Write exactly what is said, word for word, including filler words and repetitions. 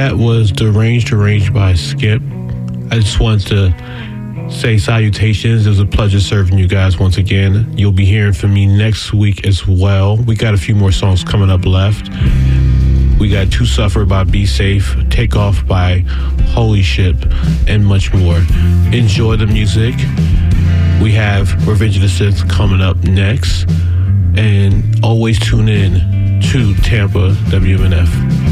that was Deranged Deranged by Skip. I just wanted to say salutations. It was a pleasure serving you guys once again. You'll be hearing from me next week as well. We got a few more songs coming up left. We got To Suffer by Be Safe, Take Off by Holy Ship, and much more. Enjoy the music. We have Revenge of the Sith coming up next. And always tune in to Tampa W M N F.